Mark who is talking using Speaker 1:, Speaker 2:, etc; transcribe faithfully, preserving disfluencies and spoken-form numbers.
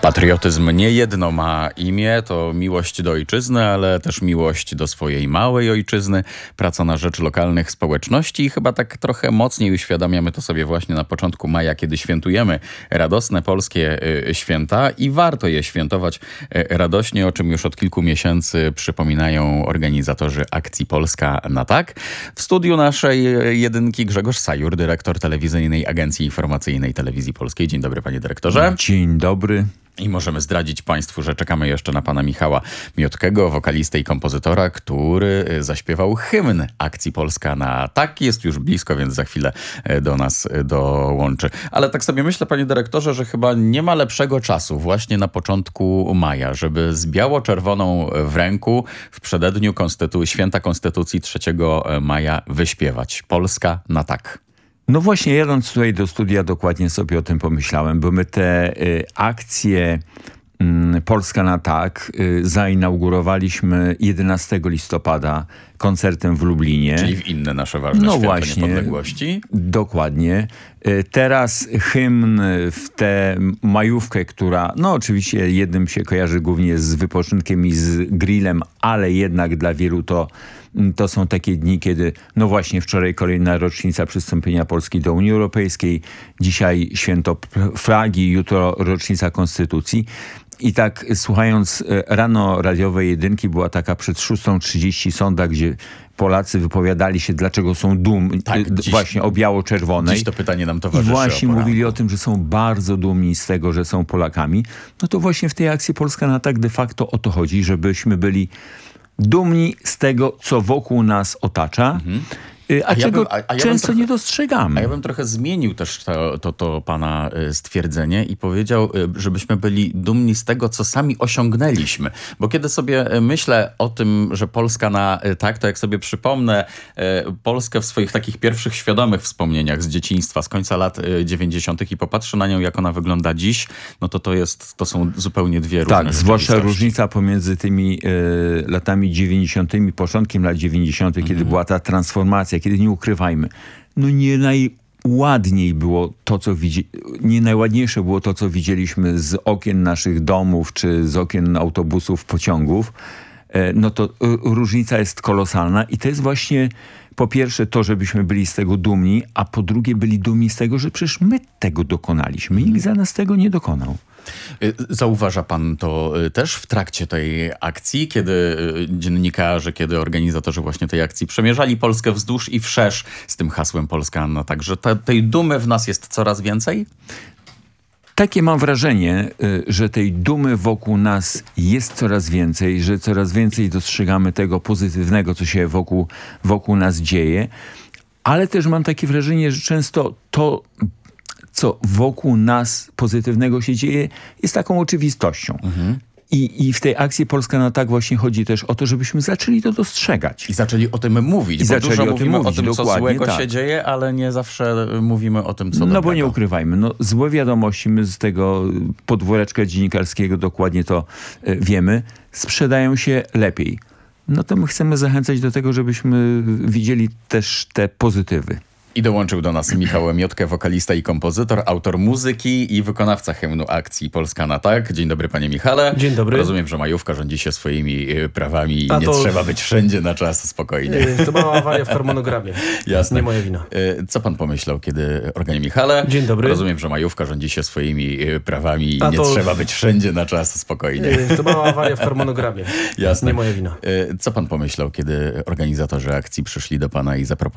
Speaker 1: Patriotyzm nie jedno ma imię, to miłość do ojczyzny, ale też miłość do swojej małej ojczyzny, praca na rzecz lokalnych społeczności i chyba tak trochę mocniej uświadamiamy to sobie właśnie na początku maja, kiedy świętujemy radosne polskie święta i warto je świętować radośnie, o czym już od kilku miesięcy przypominają organizatorzy akcji Polska na tak. W studiu naszej jedynki Grzegorz Sajur, dyrektor telewizyjnej Agencji Informacyjnej Telewizji Polskiej. Dzień dobry, panie dyrektorze.
Speaker 2: Dzień dobry.
Speaker 1: I możemy zdradzić państwu, że czekamy jeszcze na pana Michała Miotkego, wokalistę i kompozytora, który zaśpiewał hymn akcji Polska na tak. Jest już blisko, więc za chwilę do nas dołączy. Ale tak sobie myślę, panie dyrektorze, że chyba nie ma lepszego czasu właśnie na początku maja, żeby z biało-czerwoną w ręku w przededniu Konstytu- Święta Konstytucji trzeciego maja wyśpiewać Polska na tak.
Speaker 2: No właśnie, jadąc tutaj do studia, dokładnie sobie o tym pomyślałem, bo my te y, akcje y, Polska na tak y, zainaugurowaliśmy jedenastego listopada koncertem w Lublinie.
Speaker 1: Czyli w inne nasze ważne
Speaker 2: no
Speaker 1: święto
Speaker 2: właśnie,
Speaker 1: niepodległości.
Speaker 2: Dokładnie. Y, teraz hymn w tę majówkę, która no oczywiście jednym się kojarzy głównie z wypoczynkiem i z grillem, ale jednak dla wielu to To są takie dni, kiedy, no właśnie wczoraj kolejna rocznica przystąpienia Polski do Unii Europejskiej, dzisiaj święto flagi, jutro rocznica Konstytucji. I tak słuchając rano radiowej jedynki, była taka przed szóstą trzydzieści sonda, gdzie Polacy wypowiadali się, dlaczego są dumni,
Speaker 1: tak, dziś,
Speaker 2: właśnie o biało-czerwonej.
Speaker 1: Dziś to pytanie nam
Speaker 2: I
Speaker 1: towarzyszy.
Speaker 2: właśnie mówili o tym, że są bardzo dumni z tego, że są Polakami. No to właśnie w tej akcji Polska na tak de facto o to chodzi, żebyśmy byli dumni z tego, co wokół nas otacza, mhm. a, a czego ja bym, a, a ja często trochę, nie dostrzegamy.
Speaker 1: A ja bym trochę zmienił też to, to, to pana stwierdzenie i powiedział, żebyśmy byli dumni z tego, co sami osiągnęliśmy. Bo kiedy sobie myślę o tym, że Polska na tak, to jak sobie przypomnę Polskę w swoich takich pierwszych świadomych wspomnieniach z dzieciństwa, z końca lat dziewięćdziesiątych i popatrzę na nią, jak ona wygląda dziś, no to to jest, to są zupełnie dwie różne
Speaker 2: Tak, zwłaszcza różnica pomiędzy tymi y, latami dziewięćdziesiątymi, początkiem lat dziewięćdziesiątych, kiedy mm. była ta transformacja, kiedy nie ukrywajmy, no nie najładniej było to, co widzi... nie najładniejsze było to, co widzieliśmy z okien naszych domów, czy z okien autobusów, pociągów, no to różnica jest kolosalna i to jest właśnie po pierwsze to, żebyśmy byli z tego dumni, a po drugie byli dumni z tego, że przecież my tego dokonaliśmy. Nikt za nas tego nie dokonał.
Speaker 1: Zauważa pan to też w trakcie tej akcji, kiedy dziennikarze, kiedy organizatorzy właśnie tej akcji przemierzali Polskę wzdłuż i wszerz z tym hasłem Polska na tak, że ta, tej dumy w nas jest coraz więcej?
Speaker 2: Takie mam wrażenie, że tej dumy wokół nas jest coraz więcej, że coraz więcej dostrzegamy tego pozytywnego, co się wokół, wokół nas dzieje, ale też mam takie wrażenie, że często to, co wokół nas pozytywnego się dzieje, jest taką oczywistością. Mhm. I, I w tej akcji Polska na tak właśnie chodzi też o to, żebyśmy zaczęli to dostrzegać.
Speaker 1: I zaczęli o tym mówić.
Speaker 2: I
Speaker 1: bo
Speaker 2: zaczęli
Speaker 1: dużo
Speaker 2: o tym
Speaker 1: mówimy
Speaker 2: mówić,
Speaker 1: o tym, co złego
Speaker 2: tak.
Speaker 1: się dzieje, ale nie zawsze mówimy o tym, co
Speaker 2: No
Speaker 1: dobrego.
Speaker 2: bo nie ukrywajmy, no złe wiadomości, my z tego podwóreczka dziennikarskiego dokładnie to y, wiemy, sprzedają się lepiej. No to my chcemy zachęcać do tego, żebyśmy widzieli też te pozytywy.
Speaker 1: I dołączył do nas Michał Miotkę, wokalista i kompozytor, autor muzyki i wykonawca hymnu akcji Polska na tak. Dzień dobry, panie Michale.
Speaker 3: Dzień dobry.
Speaker 1: Rozumiem, że majówka rządzi się swoimi prawami i
Speaker 3: A
Speaker 1: nie
Speaker 3: to...
Speaker 1: trzeba być wszędzie na czas, spokojnie.
Speaker 3: To mała awaria w harmonogramie.
Speaker 1: Jasne.
Speaker 3: Nie moja wina.
Speaker 1: Co pan pomyślał, kiedy organi Michale?
Speaker 3: Dzień dobry.
Speaker 1: Rozumiem, że majówka rządzi się swoimi prawami i
Speaker 3: A
Speaker 1: nie
Speaker 3: to...
Speaker 1: trzeba być wszędzie na czas, spokojnie.
Speaker 3: To mała awaria w harmonogramie.
Speaker 1: Jasne.
Speaker 3: Nie moja wina.
Speaker 1: Co pan pomyślał, kiedy organizatorzy akcji przyszli do pana i zaproponowali